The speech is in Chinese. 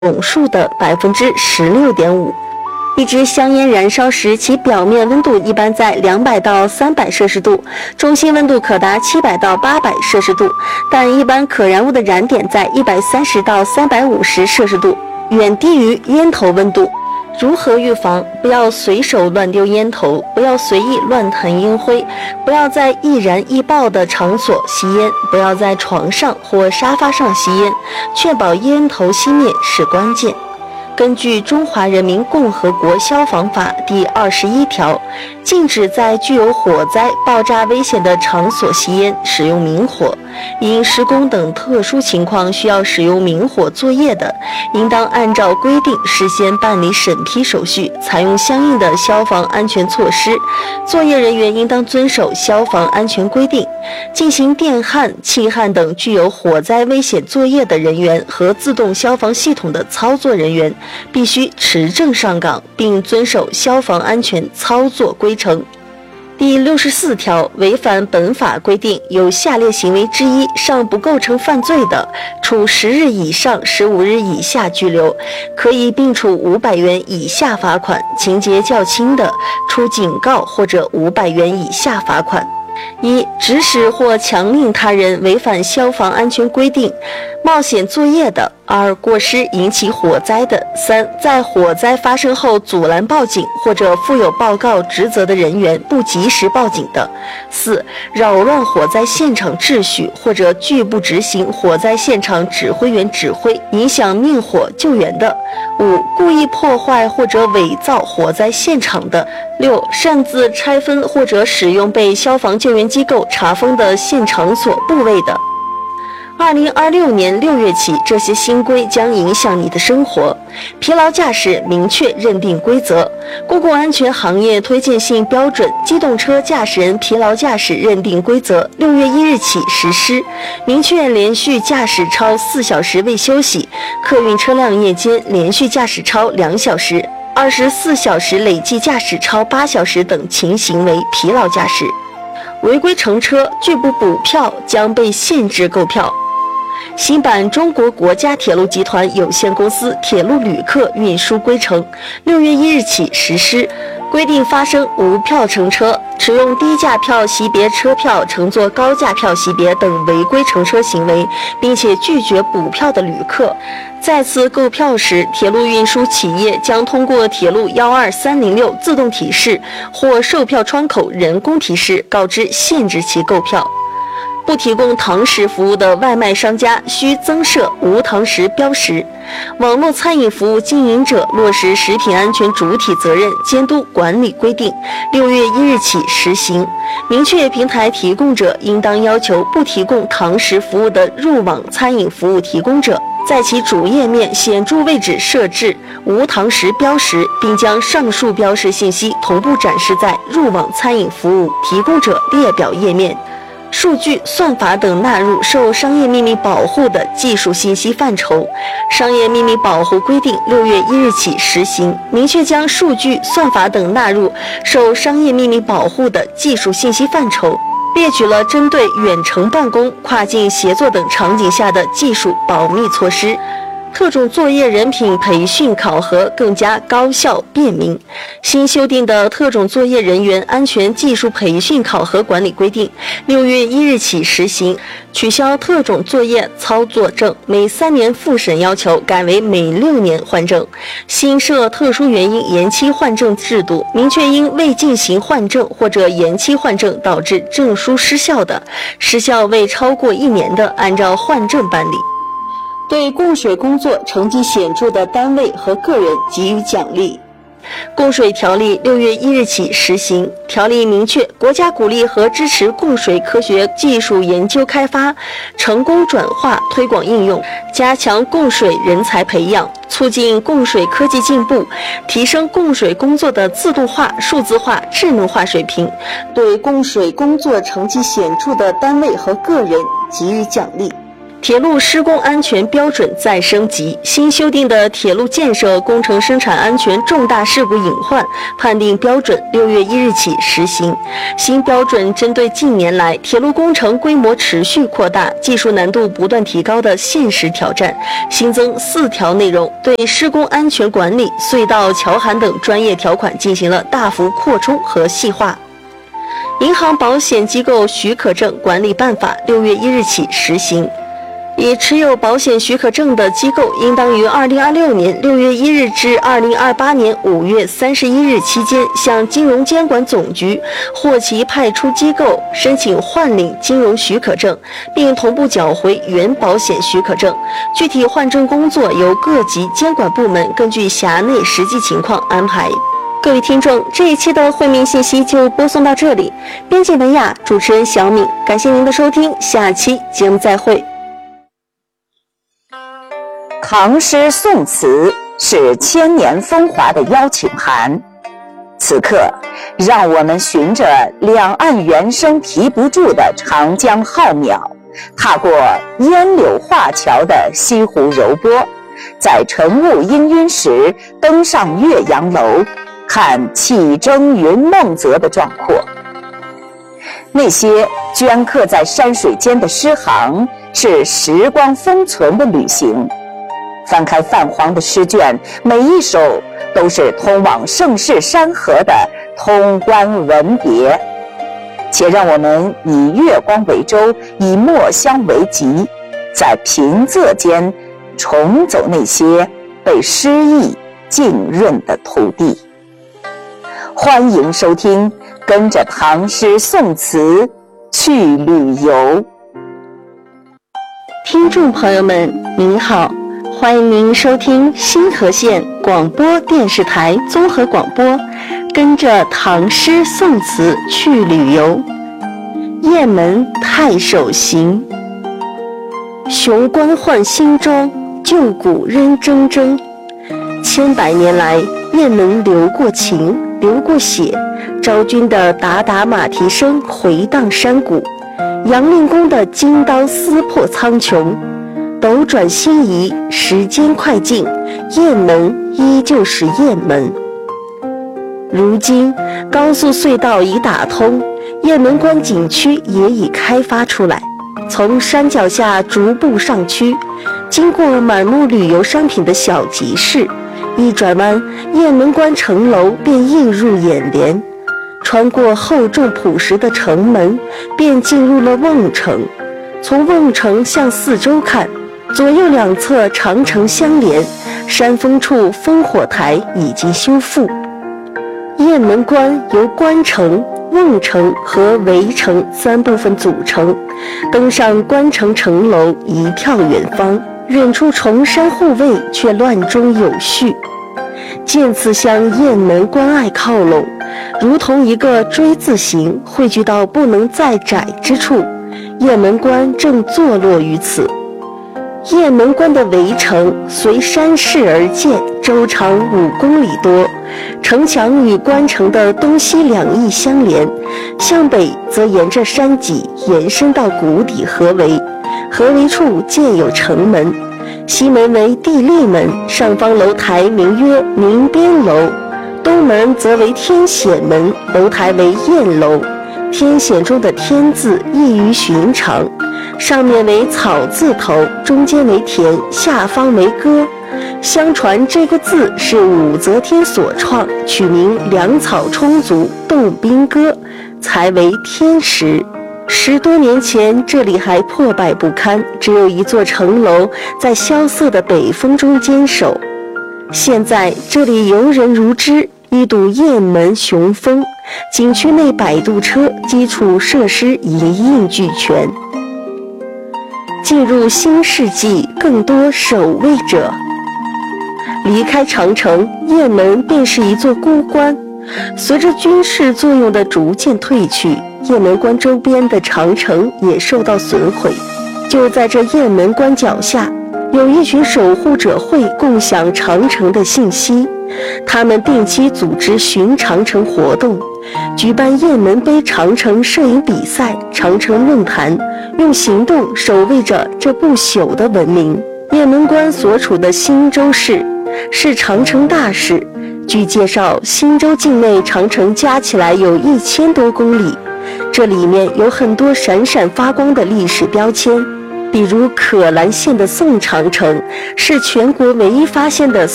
总数的16.5%。一支香烟燃烧时，其表面温度一般在200到300摄氏度，中心温度可达700到800摄氏度，但一般可燃物的燃点在130到350摄氏度，远低于烟头温度。如何预防？不要随手乱丢烟头，不要随意乱弹烟灰，不要在易燃易爆的场所吸烟，不要在床上或沙发上吸烟，确保烟头熄灭是关键。根据《中华人民共和国消防法》第21条，禁止在具有火灾、爆炸危险的场所吸烟、使用明火。因施工等特殊情况需要使用明火作业的，应当按照规定事先办理审批手续，采用相应的消防安全措施。作业人员应当遵守消防安全规定。进行电焊、气焊等具有火灾危险作业的人员和自动消防系统的操作人员，必须持证上岗，并遵守消防安全操作规程。第64条，违反本法规定有下列行为之一尚不构成犯罪的，处10日以上15日以下拘留，可以并处500元以下罚款；情节较轻的，处警告或者500元以下罚款。一、指使或强令他人违反消防安全规定，冒险作业的；二、过失引起火灾的；三、在火灾发生后阻拦报警或者负有报告职责的人员不及时报警的；四、扰乱火灾现场秩序或者拒不执行火灾现场指挥员指挥，影响灭火救援的；五、故意破坏或者伪造火灾现场的；六、擅自拆分或者使用被消防救援机构查封的现场所部位的。2026年6月起，这些新规将影响你的生活。疲劳驾驶明确认定规则，公共安全行业推荐性标准《机动车驾驶人疲劳驾驶认定规则》6月1日起实施，明确连续驾驶超4小时未休息，客运车辆夜间连续驾驶超2小时、24小时累计驾驶超8小时等情形为疲劳驾驶。违规乘车拒不补票将被限制购票。新版中国国家铁路集团有限公司铁路旅客运输规程6月1日起实施，规定发生无票乘车、使用低价票识别车票乘坐高价票识别等违规乘车行为，并且拒绝补票的旅客，再次购票时，铁路运输企业将通过铁路12306自动提示或售票窗口人工提示告知限制其购票。不提供堂食服务的外卖商家需增设无堂食标识。网络餐饮服务经营者落实食品安全主体责任监督管理规定6月1日起实行，明确平台提供者应当要求不提供堂食服务的入网餐饮服务提供者，在其主页面显著位置设置无堂食标识，并将上述标识信息同步展示在入网餐饮服务提供者列表页面。数据、算法等纳入受商业秘密保护的技术信息范畴。商业秘密保护规定6月1日起实行，明确将数据、算法等纳入受商业秘密保护的技术信息范畴，列举了针对远程办公、跨境协作等场景下的技术保密措施。特种作业人品培训考核更加高效便民。新修订的特种作业人员安全技术培训考核管理规定6月1日起实行，取消特种作业操作证每3年复审要求，改为每6年换证。新设特殊原因延期换证制度，明确因未进行换证或者延期换证导致证书失效的，时效未超过1年的，按照换证办理。对供水工作成绩显著的单位和个人给予奖励。供水条例6月1日起实行，条例明确国家鼓励和支持供水科学技术研究开发、成功转化、推广应用，加强供水人才培养，促进供水科技进步，提升供水工作的自动化、数字化、智能化水平。对供水工作成绩显著的单位和个人给予奖励。 铁路施工安全标准再升级，新修订的铁路建设工程生产安全重大事故隐患判定标准6月1日起实行。新标准针对近年来铁路工程规模持续扩大、技术难度不断提高的现实挑战，新增4条内容，对施工安全管理、隧道、桥涵等专业条款进行了大幅扩充和细化。银行保险机构许可证管理办法6月1日起实行。已持有保险许可证的机构，应当于2026年6月1日至2028年5月31日期间，向金融监管总局或其派出机构申请换领金融许可证，并同步缴回原保险许可证。具体换证工作由各级监管部门根据辖内实际情况安排。各位听众，这一期的惠民信息就播送到这里。编辑文雅，主持人小敏，感谢您的收听，下期节目再会。 唐诗宋词是千年风华的邀请函，此刻让我们循着两岸猿声啼不住的长江浩渺，踏过烟柳画桥的西湖柔波，在晨雾氤氲时登上岳阳楼，看气蒸云梦泽的壮阔。那些镌刻在山水间的诗行，是时光封存的旅行。翻开泛黄的诗卷，每一首都是通往盛世山河的通关文别。且让我们以月光为舟，以墨香为笈，在平仄间重走那些被诗意浸润的土地。欢迎收听，跟着唐诗宋词去旅游。 听众朋友们，您好，欢迎您收听新河县广播电视台综合广播，跟着唐诗宋词去旅游。雁门太守行，雄关换新装，旧谷仍铮铮。千百年来，雁门流过情，流过血，昭君的打打马蹄声回荡山谷，杨令公的金刀撕破苍穹。斗转星移，时间快进，雁门依旧是雁门。如今高速隧道已打通，雁门关景区也已开发出来，从山脚下逐步上区，经过满目旅游商品的小集市，一转弯，雁门关城楼便映入眼帘，穿过厚重朴实的城门，便进入了瓮城。从瓮城向四周看，左右两侧长城相连，山峰处烽火台已经修复。雁门关由关城、瓮城和围城3部分组成，登上关城城楼一眺远方，远处重山护卫却乱中有序，渐次向雁门关隘靠拢，如同一个锥字形汇聚到不能再窄之处。雁门关正坐落于此。雁门关的围城随山势而建，周长5公里多，城墙与关城的东西两翼相连，向北则沿着山脊延伸到谷底合围，合围处建有城门，西门为地利门，上方楼台名曰明边楼，东门则为天显门，楼台为雁楼。天显中的天字异于寻常，上面为草字头，中间为田，下方为歌。相传这个字是武则天所创，取名粮草充足，动兵歌，才为天时。10多年前，这里还破败不堪，只有一座城楼在萧瑟的北风中坚守。现在这里游人如织，一睹雁门雄风，景区内摆渡车、基础设施一应俱全。进入新世纪，更多守卫者。离开长城，雁门便是一座孤关。随着军事作用的逐渐退去，雁门关周边的长城也受到损毁。就在这雁门关脚下，有一群守护者会共享长城的信息， 他们定期组织寻长城活动，举办雁门碑长城摄影比赛、长城论坛，用行动守卫着这不朽的文明。雁门关所处的新州市是长城大市，据介绍，新州境内长城加起来有1000多公里，这里面有很多闪闪发光的历史标签，比如可兰县的宋长城是全国唯一发现的